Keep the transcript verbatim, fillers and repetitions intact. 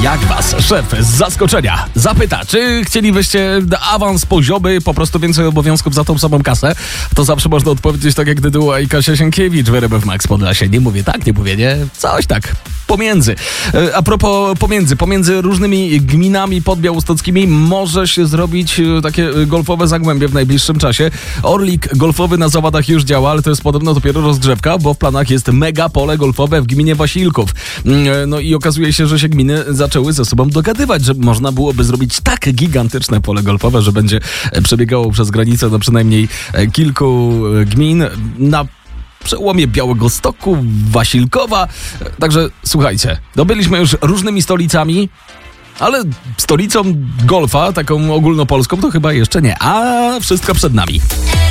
Jak was szef z zaskoczenia zapyta, czy chcielibyście awans poziomy, po prostu więcej obowiązków za tą samą kasę, to zawsze można odpowiedzieć tak jak tytuł i Kasia Sienkiewicz w R M F Max Podlasie. Nie mówię tak, nie mówię nie, coś tak pomiędzy. A propos pomiędzy, pomiędzy różnymi gminami podbiałostockimi może się zrobić takie golfowe zagłębie w najbliższym czasie. Orlik golfowy na Zawadach już działa, ale to jest podobno dopiero rozgrzewka, bo w planach jest mega pole golfowe w gminie Wasilków. No i okazuje się, że się gminy zaczęły ze sobą dogadywać, że można byłoby zrobić tak gigantyczne pole golfowe, że będzie przebiegało przez granicę do przynajmniej kilku gmin na przełomie Białegostoku, Wasilkowa. Także słuchajcie, no byliśmy już różnymi stolicami, ale stolicą golfa, taką ogólnopolską, to chyba jeszcze nie. A wszystko przed nami.